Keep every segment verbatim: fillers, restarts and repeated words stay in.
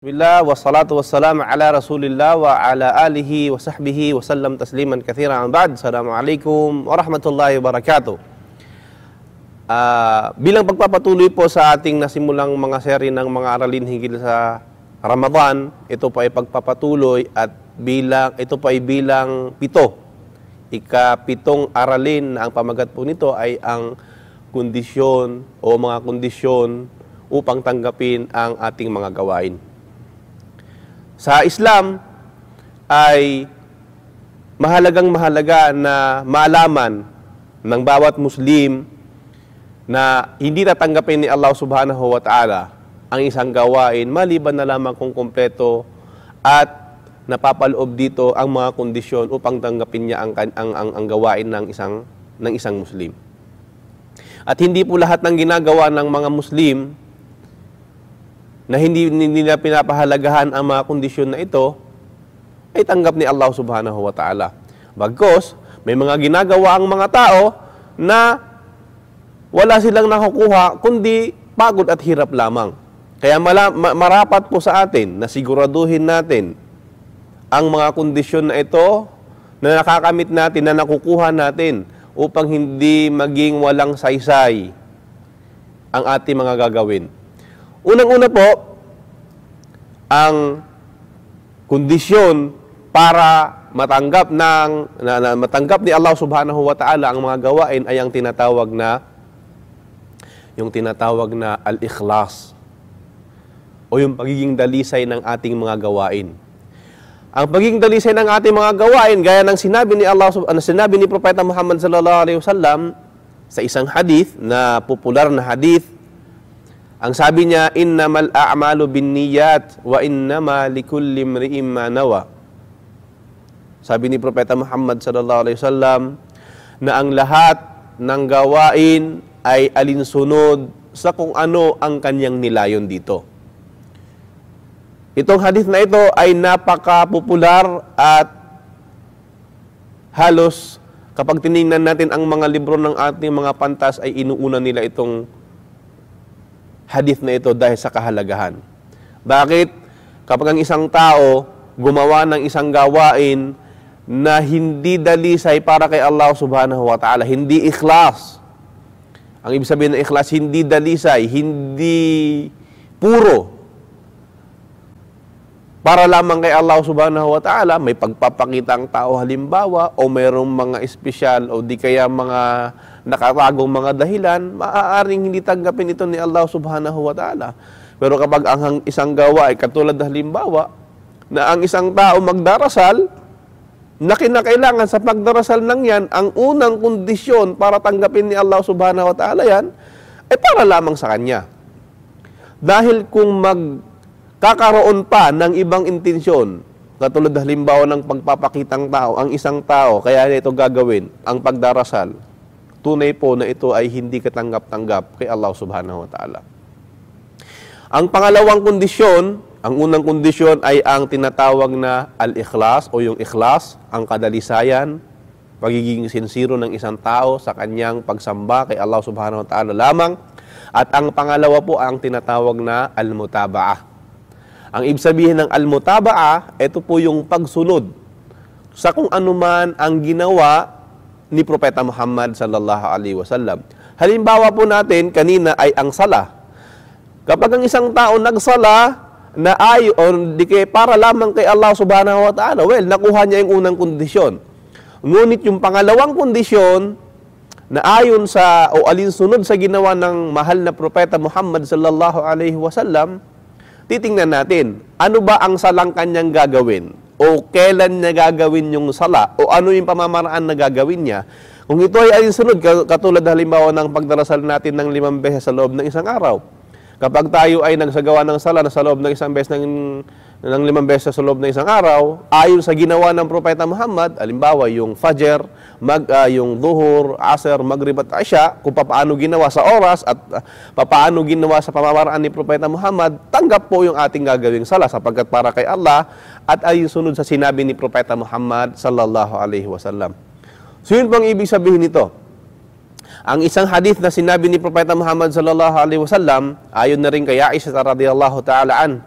Bismillah wassalatu wassalamu ala Rasulillah wa ala alihi wa sahbihi wa sallam tasliman katsiran. Ba'd. Assalamualaikum warahmatullahi wabarakatuh. Uh, bilang pagpapatuloy po sa ating nasimulang mga seri ng mga aralin hinggil sa Ramadan, ito po ay pagpapatuloy at bilang ito po ay bilang pito. Ika-pitong aralin na ang pamagat po nito ay ang kondisyon o mga kondisyon upang tanggapin ang ating mga gawain. Sa Islam ay mahalagang mahalaga na malaman ng bawat Muslim na hindi tatanggapin ni Allah subhanahu wa ta'ala ang isang gawain maliban na lamang kung kompleto at napapaloob dito ang mga kondisyon upang tanggapin niya ang, ang, ang, ang gawain ng isang, ng isang Muslim. At hindi po lahat ng ginagawa ng mga Muslim na hindi nila pinapahalagahan ang mga kondisyon na ito, ay tanggap ni Allah subhanahu wa ta'ala. Bagkus, may mga ginagawa ang mga tao na wala silang nakukuha, kundi pagod at hirap lamang. Kaya mala, ma, marapat po sa atin na siguraduhin natin ang mga kondisyon na ito na nakakamit natin, na nakukuha natin upang hindi maging walang saysay ang ating mga gagawin. Unang-una po, ang kondisyon para matanggap ng na, na, matanggap ni Allah Subhanahu wa Ta'ala ang mga gawain ay ang tinatawag na yung tinatawag na al-ikhlas o yung pagiging dalisay ng ating mga gawain. Ang pagiging dalisay ng ating mga gawain gaya ng sinabi ni Allah uh, sinabi ni Propeta Muhammad sallallahu alaihi wasallam sa isang hadith na popular na hadith. Ang sabi niya, innamal a'malu binniyat wa innama likulli imri'in ma nawa. Sabi ni Propeta Muhammad sallallahu alaihi wasallam na ang lahat ng gawain ay alinsunod sa kung ano ang kanyang nilayon dito. Itong hadith na ito ay napaka-popular at halos kapag tiningnan natin ang mga libro ng ating mga pantas ay inuuna nila itong hadith na ito dahil sa kahalagahan. Bakit? Kapag ang isang tao gumawa ng isang gawain na hindi dalisay para kay Allah subhanahu wa ta'ala, hindi ikhlas. Ang ibig sabihin ng ikhlas, hindi dalisay, hindi puro. Para lamang kay Allah subhanahu wa ta'ala, may pagpapakita ang tao halimbawa o mayroong mga espesyal o di kaya mga nakatagong mga dahilan, maaaring hindi tanggapin ito ni Allah subhanahu wa ta'ala. Pero kapag ang isang gawa ay katulad na halimbawa, na ang isang tao magdarasal, na kinakailangan sa pagdarasal ng yan, ang unang kondisyon para tanggapin ni Allah subhanahu wa ta'ala yan, ay para lamang sa kanya. Dahil kung magkakaroon pa ng ibang intensyon, katulad na halimbawa ng pagpapakitang tao, ang isang tao, kaya ito gagawin, ang pagdarasal, tunay po na ito ay hindi katanggap-tanggap kay Allah subhanahu wa ta'ala. Ang pangalawang kondisyon, ang unang kondisyon ay ang tinatawag na al-ikhlas o yung ikhlas, ang kadalisayan, pagiging sincero ng isang tao sa kanyang pagsamba kay Allah subhanahu wa ta'ala lamang. At ang pangalawa po ang tinatawag na al-mutaba'ah. Ang ibig sabihin ng al-mutaba'ah, ito po yung pagsunod sa kung anuman ang ginawa ni Propeta Muhammad sallallahu alaihi wasallam. Halimbawa po natin kanina ay ang sala. Kapag ang isang tao nagsala na ay o di kay para lamang kay Allah subhanahu wa ta'ala, well, nakuha niya yung unang kondisyon. Ngunit yung pangalawang kondisyon na ayon sa o alinsunod sa ginawa ng mahal na Propeta Muhammad sallallahu alaihi wasallam, titingnan natin, ano ba ang salang kanyang gagawin? O kailan niya gagawin yung sala, o ano yung pamamaraan na gagawin niya. Kung ito ay alinsunod, katulad halimbawa ng pagdarasal natin ng limang beses sa loob ng isang araw. Kapag tayo ay nagsagawa ng sala na sa loob ng isang beses ng, ng limang beses sa loob ng isang araw, ayon sa ginawa ng Propeta Muhammad, halimbawa yung Fajr, mag, uh, yung Duhur, Asr, Maghrib at Isha, kung paano ginawa sa oras at uh, paano ginawa sa pamamaraan ni Propeta Muhammad, tanggap po yung ating gagawing sala sapagkat para kay Allah at ay sunod sa sinabi ni Propeta Muhammad sallallahu alaihi wasallam. So yun pang ibig sabihin nito. Ang isang hadith na sinabi ni Propeta Muhammad sallallahu alaihi wasallam, ayon na rin kay Aisha radhiyallahu ta'ala an,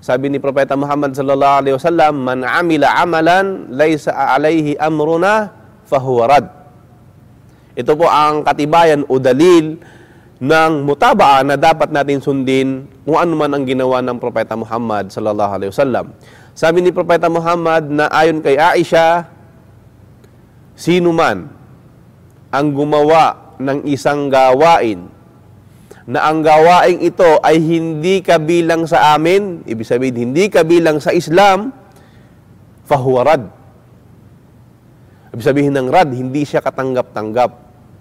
Sabi ni Propeta Muhammad sallallahu alaihi wasallam, "Man amila amalan laysa alayhi amruna fahuwa rad." Ito po ang katibayan o dalil ng mutabaa na dapat natin sundin kung ano man ang ginawa ng Propeta Muhammad sallallahu alaihi wasallam. Sabi ni Propeta Muhammad na ayon kay Aisha, sino man ang gumawa ng isang gawain na ang gawaing ito ay hindi kabilang sa amin, ibig sabihin hindi kabilang sa Islam, fahuwa rad. Ibig sabihin ng rad, hindi siya katanggap-tanggap.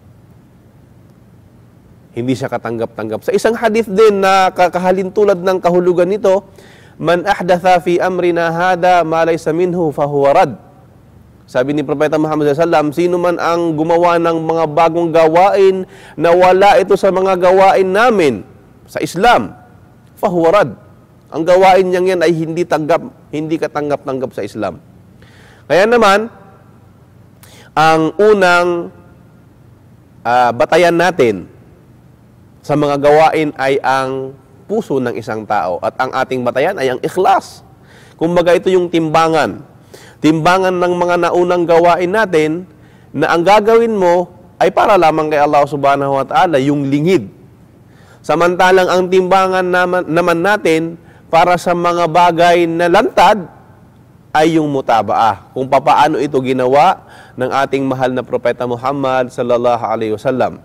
Hindi siya katanggap-tanggap. Sa isang hadith din na kakahalintulad ng kahulugan nito, man ahdatha fi amrina hada ma laysa minhu fahuwa rad. Sabi ni Propeta Muhammad sallallahu alaihi wasallam, sino man ang gumawa ng mga bagong gawain na wala ito sa mga gawain namin sa Islam, fahuwa rad. Ang gawain niyang yan ay hindi tanggap, hindi katanggap-tanggap sa Islam. Kaya naman, ang unang uh, batayan natin sa mga gawain ay ang puso ng isang tao. At ang ating batayan ay ang ikhlas. Kumbaga ito yung timbangan. Timbangan ng mga naunang gawain natin na ang gagawin mo ay para lamang kay Allah subhanahu wa ta'ala, yung lingid. Samantalang ang timbangan naman, naman natin para sa mga bagay na lantad ay yung mutabaah. Kung papaano ito ginawa ng ating mahal na Propeta Muhammad sallallahu alaihi wasallam.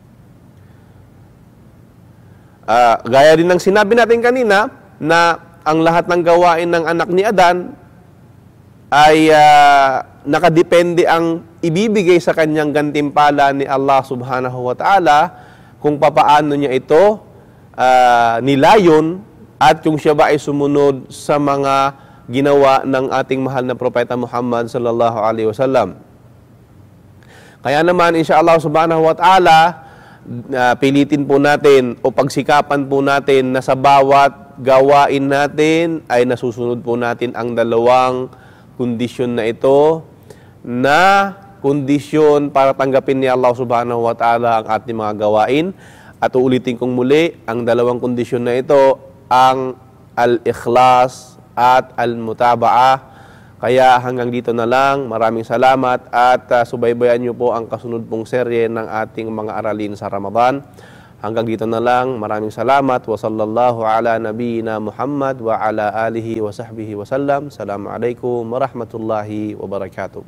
Uh, gaya din ng sinabi natin kanina na ang lahat ng gawain ng anak ni Adan ay uh, nakadepende ang ibibigay sa kanyang gantimpala ni Allah subhanahu wa ta'ala kung papaano niya ito uh, nilayon at kung siya ba ay sumunod sa mga ginawa ng ating mahal na Propeta Muhammad sallallahu alaihi wasallam. Kaya naman insyaAllah subhanahu wa ta'ala, uh, pilitin po natin o pagsikapan po natin na sa bawat gawain natin ay nasusunod po natin ang dalawang kondisyon na ito, na kondisyon para tanggapin ni Allah subhanahu wa ta'ala ang ating mga gawain. At uulitin kong muli, ang dalawang kondisyon na ito, ang al-ikhlas at al-mutaba'ah. Kaya hanggang dito na lang, maraming salamat at uh, subaybayan niyo po ang kasunod pong serye ng ating mga aralin sa Ramadan. Hanggang dito na lang, maraming salamat. Wa sallallahu ala nabiyyina Muhammad wa ala alihi wa sahbihi wa sallam. Assalamualaikum warahmatullahi wabarakatuh.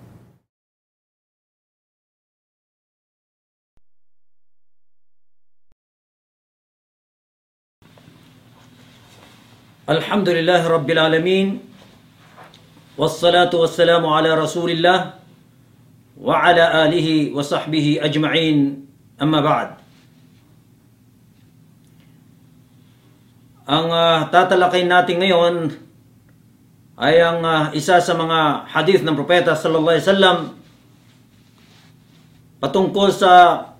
Alhamdulillah Rabbil Alamin. Wassalatu wassalamu ala Rasulillah wa ala alihi wa sahbihi ajma'in. Amma ba'd. Ang uh, tatalakay natin ngayon ay ang uh, isa sa mga hadith ng Propeta sallallahu alaihi wasallam patungkol sa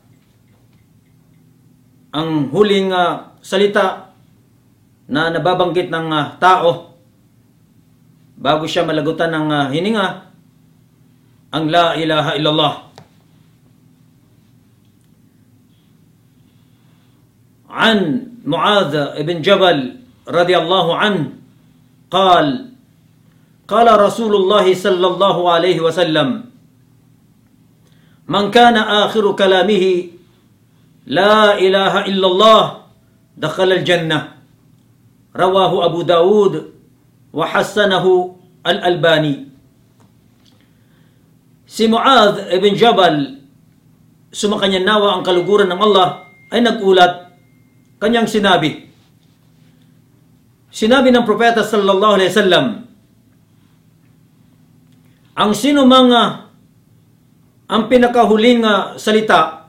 ang huling uh, salita na nababanggit ng uh, tao bago siya malagutan ng uh, hininga, ang la ilaha illallah. An Mu'adh ibn Jabal radiyallahu an قال قال رسول الله صلى الله عليه وسلم من كان آخر كلامه لا إله إلا الله دخل الجنة رواه أبو داود وحسنه الألباني. Si Mu'adh ibn Jabal, sumakanya nawa ang kaluguran ng Allah, ay nagulat. Kanyang sinabi, sinabi ng Propeta sallallahu alaihi wasallam, ang sino mga ang pinakahuling uh, salita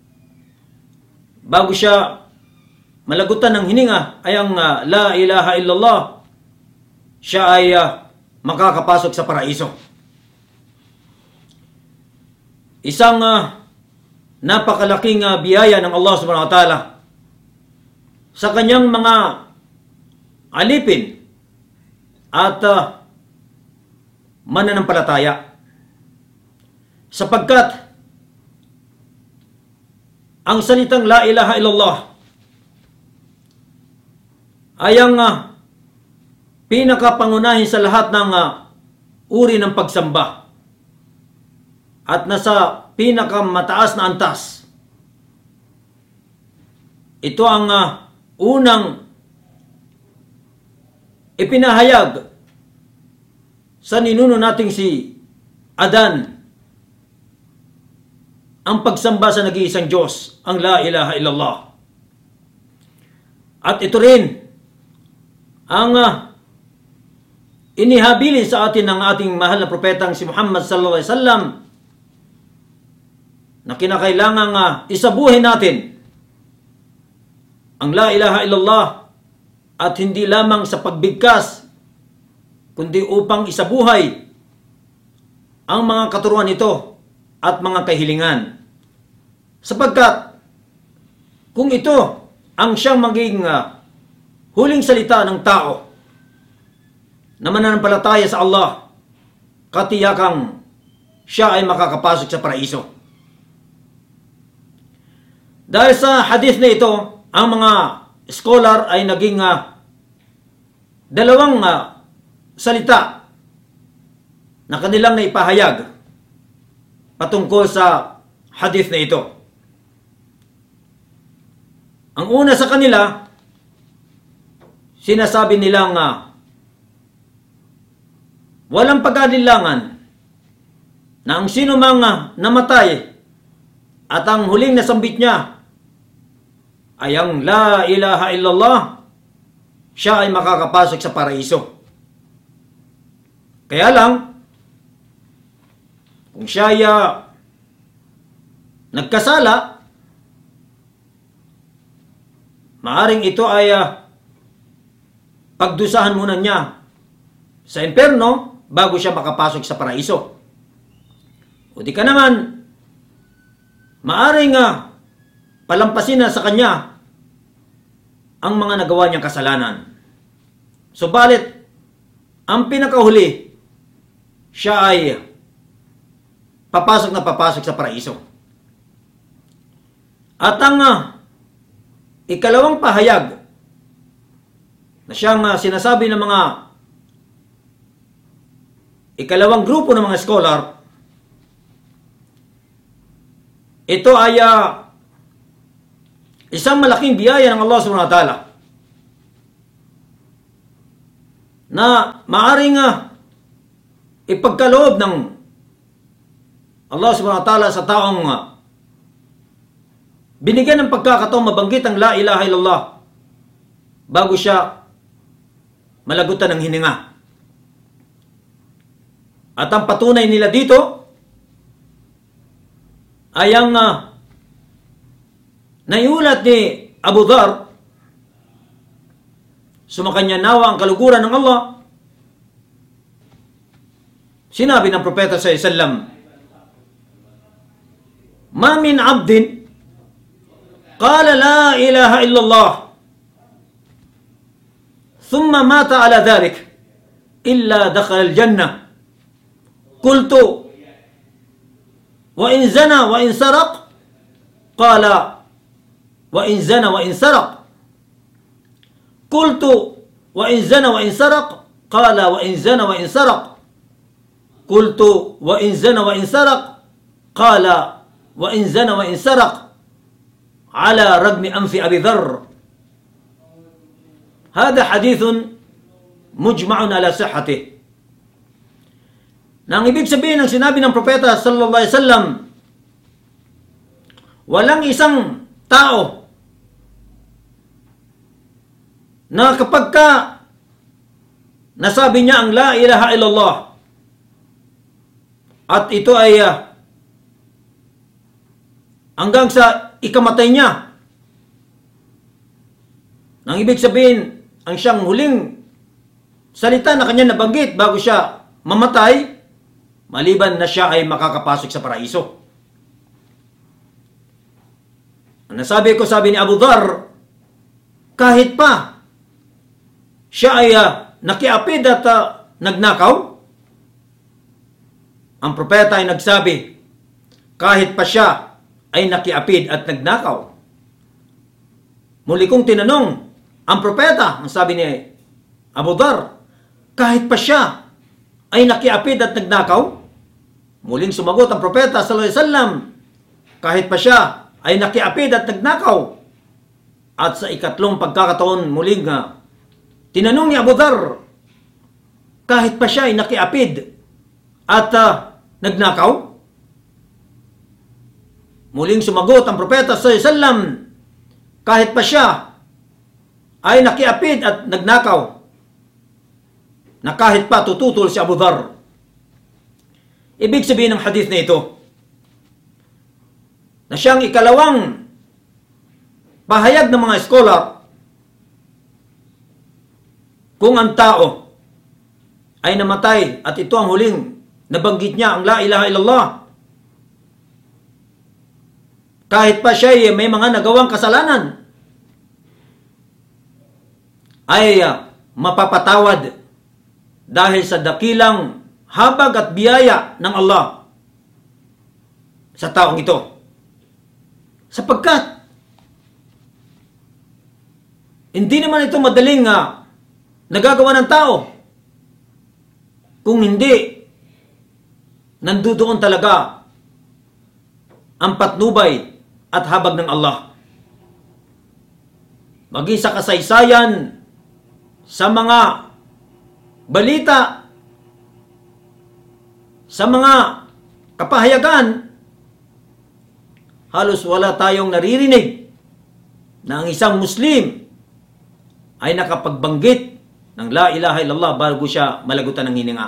bago siya malagutan ng hininga ay ang uh, la ilaha illallah, siya ay uh, makakapasok sa paraiso. Isang uh, napakalaking uh, biyaya ng Allah subhanahu wa ta'ala sa kanyang mga alipin at uh, mananampalataya, sapagkat ang salitang la ilaha illallah ay ang uh, pinakapangunahin sa lahat ng uh, uri ng pagsamba at nasa pinakamataas na antas. Ito ang uh, unang ipinahayag sa ninuno nating si Adan, ang pagsamba sa nag-iisang Diyos, ang la ilaha illallah. At ito rin ang uh, inihabilin sa atin ng ating mahal na propetang si Muhammad sallallahu alaihi wasallam, na kinakailangang uh, isabuhin natin ang la ilaha illallah, at hindi lamang sa pagbigkas, kundi upang isabuhay ang mga katuruan nito at mga kahilingan. Sapagkat kung ito ang siyang maging uh, huling salita ng tao na mananampalataya sa Allah, katiyakang siya ay makakapasok sa paraiso. Dahil sa hadith na ito, ang mga scholar ay naging uh, dalawang uh, salita na kanilang naipahayag patungkol sa hadith na ito. Ang una sa kanila, sinasabi nilang uh, walang pag-alilangan na ang sino mang uh, namatay at ang huling nasambit niya ay ang la ilaha illallah, siya ay makakapasok sa paraiso. Kaya lang, kung siya ay uh, nagkasala, maaring ito ay uh, pagdusahan muna niya sa imperno bago siya makapasok sa paraiso. O di ka naman, maaring uh, palampasin na sa kanya ang mga nagawa niyang kasalanan. Subalit, ang pinakahuli, siya ay papasok na papasok sa paraiso. At ang uh, ikalawang pahayag na siyang uh, sinasabi ng mga ikalawang grupo ng mga scholar, ito ay uh, isang malaking biyaya ng Allah subhanahu wa ta'ala na maaring uh, ipagkaloob ng Allah subhanahu wa ta'ala sa taong uh, binigyan ng pagkakataong mabanggit ang la ilaha illallah bago siya malagutan ng hininga. At ang patunay nila dito ay ang uh, naiulat ni Abu Dhar, sumakanya nawa ang kaluguran ng Allah. Sinabi ng propeta sallallahu alaihi wasallam, "Ma min 'abdin qala la ilaha illallah thumma mata ala dhalik illa dakhala al-jannah. Qultu wa in zana wa in saraq qala wa in zana wa in saraq. Qultu wa in zana wa in saraq qala wa in zana wa in saraq. Qultu wa in zana wa in saraq qala wa in zana wa in saraq ala ragmi anfi Abi Dharr." Hada hadithun mujma'un ala sihhatih. Nang ibig sabihin ng sinabi ng propeta sallallahu alaihi wasallam, walang isang tao na kapag ka nasabi niya ang la ilaha illallah at ito ay uh, hanggang sa ikamatay niya, nang ibig sabihin ang siyang huling salita na kanya nabanggit bago siya mamatay, maliban na siya ay makakapasok sa paraiso. Ang nasabi ko, sabi ni Abu Dhar, kahit pa siya ay uh, nakiapid at uh, nagnakaw, ang propeta ay nagsabi, kahit pa siya ay nakiapid at nagnakaw. Muli kong tinanong ang propeta, ang sabi ni Abu Dhar, kahit pa siya ay nakiapid at nagnakaw? Muling sumagot ang propeta sallallahu alaihi wasallam, kahit pa siya ay nakiapid at nagnakaw. At sa ikatlong pagkakataon, muling uh, tinanong ni Abu Dharr, kahit pa siya ay nakiapid at uh, nagnakaw? Muling sumagot ang propeta sallallahu alaihi wasallam, kahit pa siya ay nakiapid at nagnakaw, na kahit pa tututol si Abu Dharr. Ibig sabihin ng hadith na ito, na siyang ikalawang pahayag ng mga scholar, kung ang tao ay namatay at ito ang huling nabanggit niya ang la ilaha illallah, kahit pa siya ay may mga nagawang kasalanan, ay uh, mapapatawad dahil sa dakilang habag at biyaya ng Allah sa taong ito. Sapagkat hindi naman ito madaling uh, nagagawa ng tao kung hindi nandoon talaga ang patnubay at habag ng Allah. Maging sa kasaysayan, sa mga balita, sa mga kapahayagan, halos wala tayong naririnig na ang isang Muslim ay nakapagbanggit ng la ilaha illallah bago siya malagutan ng hininga.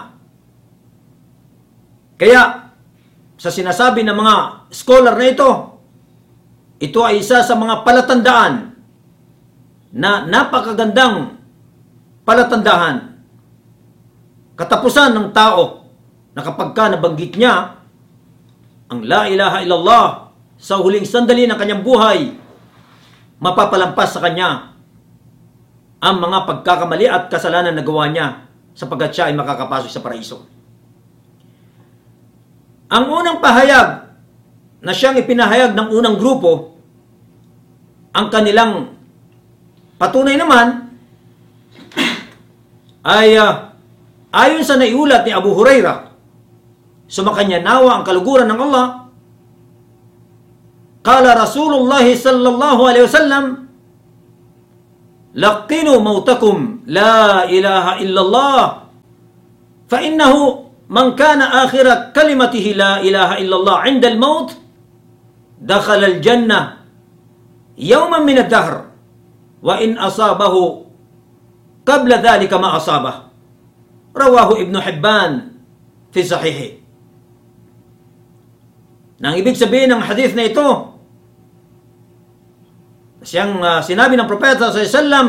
Kaya, sa sinasabi ng mga scholar na ito, ito ay isa sa mga palatandaan na napakagandang palatandaan, katapusan ng tao na kapag ka nabanggit niya ang la ilaha illallah sa huling sandali ng kanyang buhay, mapapalampas sa kanya ang mga pagkakamali at kasalanan na gawa niya sapagkat siya ay makakapasok sa paraiso. Ang unang pahayag na siyang ipinahayag ng unang grupo, ang kanilang patunay naman ay uh, ayon sa naiulat ni Abu Hurairah, sumakanya nawa ang kaluguran ng Allah, qala Rasulullah sallallahu alaihi wasallam, laqinu mautakum la ilaha illallah fa innahu man kana akhirat kalimatihi la ilaha illallah 'inda al-maut dakhala al-jannah yawman min ad-dahr wa in asabahu qabla dhalika ma asabah. Rawahu Ibn Hibban fi sahihi. Nang ibig sabihin ng hadith na ito, siyang uh, sinabi ng propeta sallallahu alaihi wasallam,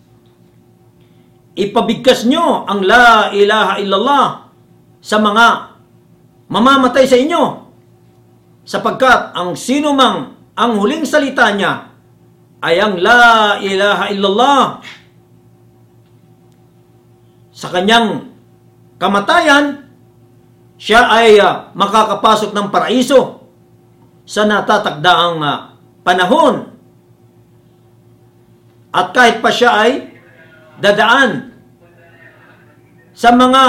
ipabigkas nyo ang la ilaha illallah sa mga mamamatay sa inyo, sapagkat ang sino mang ang huling salita niya ay ang la ilaha illallah, sa kanyang kamatayan, siya ay uh, makakapasok ng paraiso sa natatakdaang uh, panahon. At kahit pa siya ay dadaan sa mga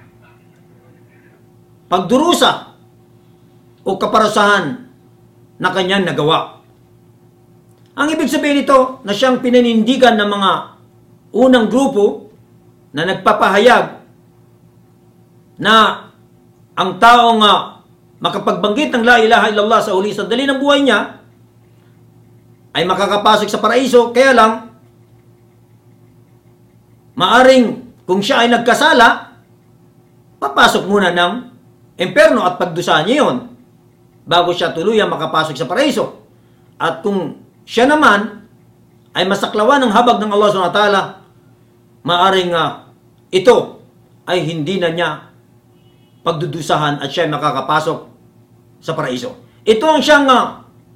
pagdurusa o kaparasahan na kanyang nagawa. Ang ibig sabihin nito na siyang pinanindigan ng mga unang grupo na nagpapahayag na ang taong uh, makapagbanggit ng la ilaha illallah sa huli sandali ng buhay niya ay makakapasok sa paraiso, kaya lang maaring kung siya ay nagkasala, papasok muna ng impyerno at pagdusahan niya yun bago siya tuluyang makapasok sa paraiso. At kung siya naman ay masaklawan ng habag ng Allah subhanahu wa taala, maaring uh, ito ay hindi na niya pagdudusahan at siya ay makakapasok sa paraiso. Ito ang siyang uh,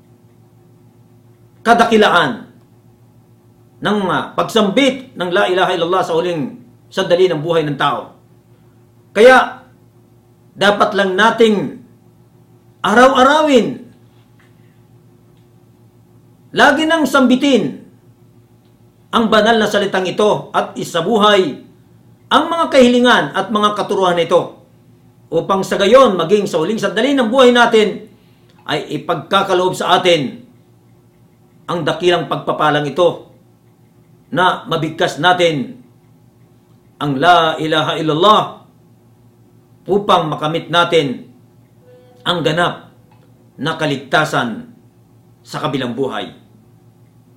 kadakilaan ng uh, pagsambit ng la ilaha illallah sa huling sandali ng buhay ng tao. Kaya, dapat lang nating araw-arawin, lagi nang sambitin ang banal na salitang ito at isabuhay ang mga kahilingan at mga katuruan nito upang sa gayon maging sa uling sandali ng buhay natin ay ipagkakaloob sa atin ang dakilang pagpapalang ito na mabigkas natin ang la ilaha illallah upang makamit natin ang ganap na kaligtasan sa kabilang buhay.